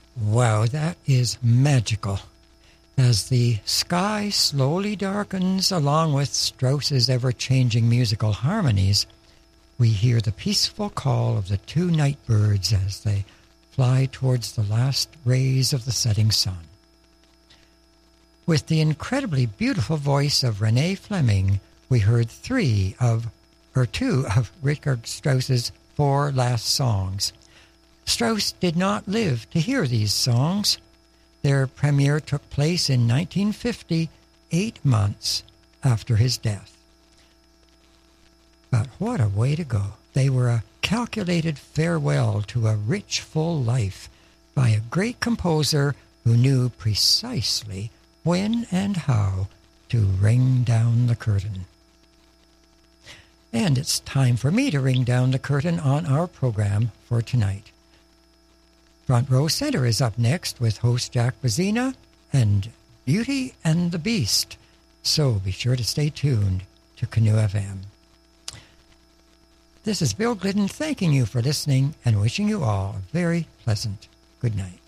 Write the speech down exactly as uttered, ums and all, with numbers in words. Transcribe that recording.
Wow, that is magical. As the sky slowly darkens along with Strauss's ever-changing musical harmonies, we hear the peaceful call of the two night birds as they fly towards the last rays of the setting sun. With the incredibly beautiful voice of Renee Fleming, we heard three of, or two of Richard Strauss's four last songs. Strauss did not live to hear these songs. Their premiere took place in nineteen fifty, eight months after his death. But what a way to go. They were a calculated farewell to a rich, full life by a great composer who knew precisely when and how to ring down the curtain. And it's time for me to ring down the curtain on our program for tonight. Front Row Center is up next with host Jack Bazzina and Beauty and the Beast. So be sure to stay tuned to Canoe F M. This is Bill Glidden thanking you for listening and wishing you all a very pleasant good night.